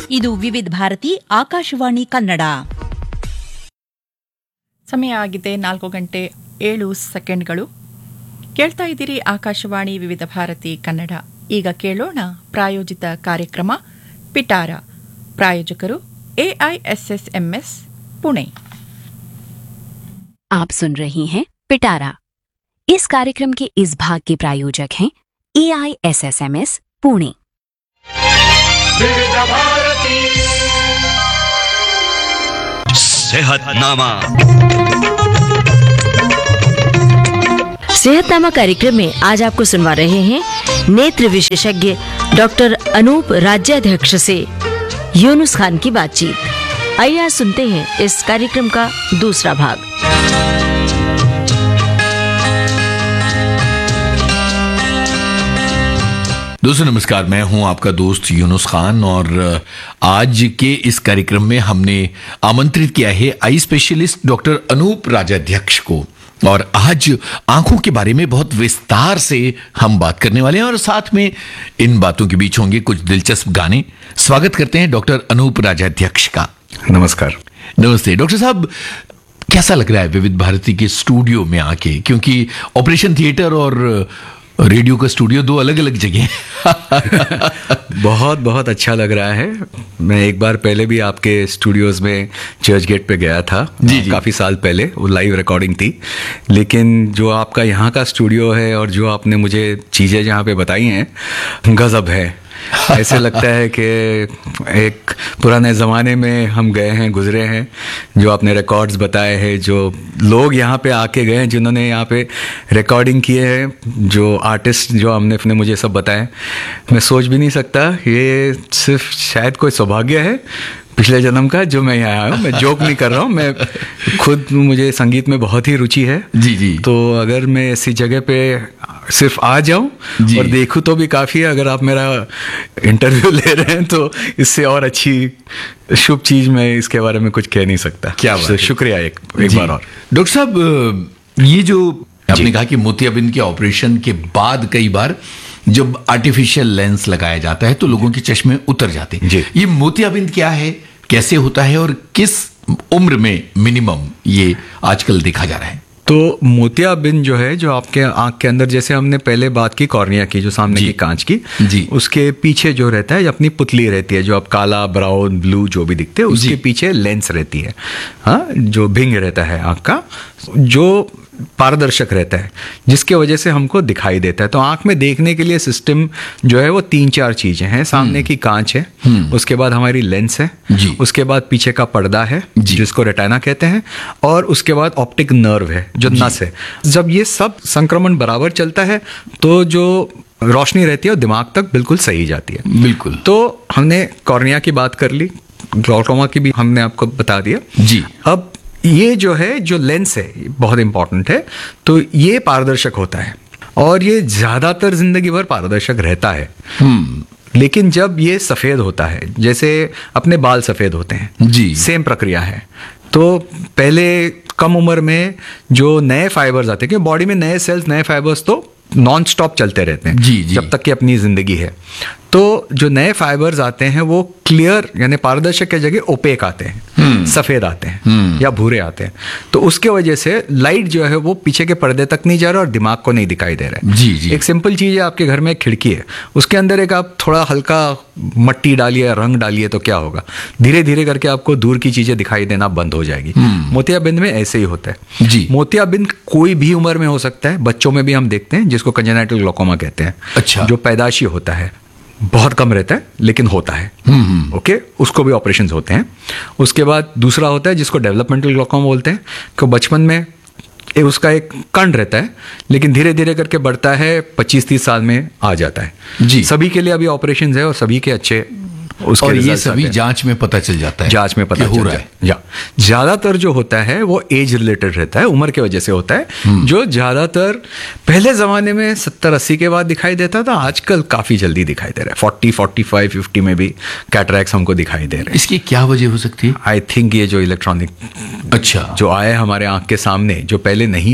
ಇದು ವಿವಿಧ ಭಾರತಿ ಆಕಾಶವಾಣಿ ಕನ್ನಡ. ಸಮಯ ಆಗಿದೆ 4:07. ಕೇಳ್ತಾ ಇದ್ದೀರಿ ಆಕಾಶವಾಣಿ ವಿವಿಧ ಭಾರತಿ ಕನ್ನಡ. ಈಗ ಕೇಳೋಣ ಪ್ರಾಯೋಜಿತ ಕಾರ್ಯಕ್ರಮ ಪಿಟಾರ. ಪ್ರಾಯೋಜಕರು AISSMS पुणे. आप सुन रही हैं पिटारा. इस कार्यक्रम के इस भाग के प्रायोजक हैं AISSMS पुणे. सेहतनामा कार्यक्रम में आज आपको सुनवा रहे हैं नेत्र विशेषज्ञ डॉक्टर अनूप राज्याध्यक्ष से यूनुस खान की बातचीत. आइए आज सुनते हैं इस कार्यक्रम का दूसरा भाग. दोस्तों नमस्कार, मैं हूं आपका दोस्त यूनुस खान और आज के इस कार्यक्रम में हमने आमंत्रित किया है आई स्पेशलिस्ट डॉक्टर अनूप राज्याध्यक्ष को. और आज आंखों के बारे में बहुत विस्तार से हम बात करने वाले हैं और साथ में इन बातों के बीच होंगे कुछ दिलचस्प गाने. स्वागत करते हैं डॉक्टर अनूप राज्याध्यक्ष का. नमस्कार. नमस्ते डॉक्टर साहब, कैसा लग रहा है विविध भारती के स्टूडियो में आके, क्योंकि ऑपरेशन थिएटर और रेडियो का स्टूडियो दो अलग अलग जगह हैं. बहुत बहुत अच्छा लग रहा है. मैं एक बार पहले भी आपके स्टूडियोज में चर्च गेट पे गया था. जी. काफ़ी साल पहले वो लाइव रिकॉर्डिंग थी. लेकिन जो आपका यहाँ का स्टूडियो है और जो आपने मुझे चीज़ें जहाँ पे बताई हैं, गजब है. ऐसे लगता है कि एक पुराने ज़माने में हम गए हैं, गुजरे हैं. जो आपने रिकॉर्ड्स बताए हैं, जो लोग यहाँ पे आके गए हैं, जिन्होंने यहाँ पे रिकॉर्डिंग किए हैं, जो आर्टिस्ट जो आपने मुझे सब बताए, मैं सोच भी नहीं सकता. ये सिर्फ शायद कोई सौभाग्य है पिछले जन्म का जो मैं यहाँ आया हूँ. मैं जोक नहीं कर रहा हूँ. मैं खुद, मुझे संगीत में बहुत ही रुचि है. जी जी. तो अगर मैं ऐसी जगह पे सिर्फ आ जाऊँ और देखूँ तो भी काफ़ी है. अगर आप मेरा इंटरव्यू ले रहे हैं तो इससे और अच्छी शुभ चीज़ मैं इसके बारे में कुछ कह नहीं सकता. क्या बात है. शुक्रिया एक बार और. डॉक्टर साहब, ये जो आपने कहा कि मोतियाबिंद के ऑपरेशन के बाद कई बार जब आर्टिफिशियल लेंस लगाया जाता है तो लोगों के चश्मे उतर जाते हैं. ये मोतियाबिंद क्या है, कैसे होता है और किस उम्र में मिनिमम ये आजकल देखा जा रहा है? तो मोतियाबिंद जो है, जो आपके आंख के अंदर, जैसे हमने पहले बात की कॉर्निया की, जो सामने की कांच की, जी, उसके पीछे जो रहता है, अपनी पुतली रहती है, जो आप काला, ब्राउन, ब्लू जो भी दिखते हैं, उसके पीछे लेंस रहती है. हाँ, जो भिंग रहता है आंख का, जो पारदर्शक रहता है, जिसके वजह से हमको दिखाई देता है. तो आंख में देखने के लिए सिस्टम जो है वो 3-4 चीजें हैं. सामने की कांच है, उसके बाद हमारी लेंस है, उसके बाद पीछे का पर्दा है जिसको रेटिना कहते हैं, और उसके बाद ऑप्टिक नर्व है जो नस है. जब ये सब संक्रमण बराबर चलता है तो जो रोशनी रहती है वो दिमाग तक बिल्कुल सही जाती है. बिल्कुल. तो हमने कॉर्निया की बात कर ली, ग्लूकोमा की भी हमने आपको बता दिया. जी. अब ये जो है, जो लेंस है, बहुत इंपॉर्टेंट है. तो ये पारदर्शक होता है और ये ज्यादातर जिंदगी भर पारदर्शक रहता है. लेकिन जब ये सफेद होता है, जैसे अपने बाल सफेद होते हैं, जी, सेम प्रक्रिया है. तो पहले कम उम्र में जो नए फाइबर्स आते हैं, बॉडी में नए सेल्स, नए फाइबर्स तो नॉन स्टॉप चलते रहते हैं, जी, जब तक कि अपनी जिंदगी है. तो जो नए फाइबर्स आते हैं वो क्लियर, यानी पारदर्शक की जगह ओपेक आते हैं, सफेद आते हैं या भूरे आते हैं. तो उसके वजह से लाइट जो है वो पीछे के पर्दे तक नहीं जा रहा और दिमाग को नहीं दिखाई दे रहा है. जी जी. एक सिंपल चीज है, आपके घर में एक खिड़की है, उसके अंदर एक आप थोड़ा हल्का मट्टी डालिए, रंग डालिए, तो क्या होगा, धीरे धीरे करके आपको दूर की चीजें दिखाई देना बंद हो जाएगी. मोतियाबिंद में ऐसे ही होता है. जी. मोतियाबिंद कोई भी उम्र में हो सकता है. बच्चों में भी हम देखते हैं, जिसको कंजेनाइटल ग्लूकोमा कहते हैं. अच्छा. जो पैदाशी होता है, बहुत कम रहता है लेकिन होता है. ओके. उसको भी ऑपरेशंस होते हैं. उसके बाद दूसरा होता है जिसको डेवलपमेंटल ग्लूकोमा बोलते हैं, कि बचपन में उसका एक कण रहता है लेकिन धीरे धीरे करके बढ़ता है, 25-30 साल में आ जाता है. जी. सभी के लिए अभी ऑपरेशंस है और सभी के अच्छे उसके और ये सभी जांच में पता चल जाता है, जांच में पता हो रहा है. ज्यादातर जो होता है वो एज रिलेटेड रहता है, उम्र के वजह से होता है. जो ज्यादातर पहले जमाने में 70-80 के बाद दिखाई देता था, आजकल काफी जल्दी दिखाई दे रहा है. 40, 45, 50 में भी कैटरैक्ट्स हमको दिखाई दे रहे हैं. इसकी क्या वजह हो सकती है? आई थिंक ये जो इलेक्ट्रॉनिक जो आया हमारे आंख के सामने, जो पहले नहीं था,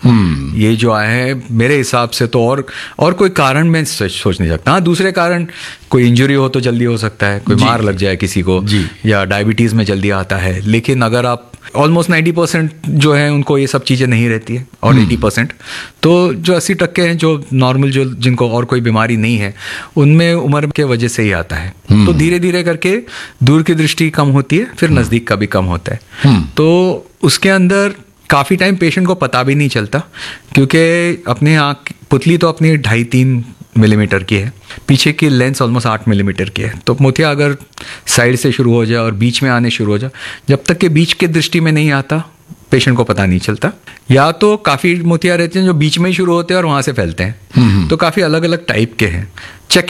ये जो आए हैं मेरे हिसाब से तो और कोई कारण मैं सोच नहीं सकता। हाँ, दूसरे कारण कोई इंजरी हो तो जल्दी हो सकता है, कोई मार लग जाए किसी को, या डायबिटीज में जल्दी आता है। लेकिन अगर आप ऑलमोस्ट 90% जो है उनको ये सब चीज़ें नहीं रहती है, और 80% तो जो 80% हैं जो नॉर्मल, जो जिनको और कोई बीमारी नहीं है, उनमें उम्र के वजह से ही आता है। तो धीरे धीरे करके दूर की दृष्टि कम होती है, फिर नज़दीक का भी कम होता है। तो उसके अंदर काफ़ी टाइम पेशेंट को पता भी नहीं चलता, क्योंकि अपने आँख पुतली तो अपनी 2.5-3 मिलीमीटर की है, पीछे की लेंस ऑलमोस्ट 8 मिलीमीटर की है। तो मोतिया अगर साइड से शुरू हो जाए और बीच में आने शुरू हो जाए, जब तक कि बीच के दृष्टि में नहीं आता पेशेंट को पता नहीं चलता। या तो काफ़ी मोतिया रहते हैं जो बीच में ही शुरू होते हैं और वहाँ से फैलते हैं, तो काफ़ी अलग अलग टाइप के हैं। चेक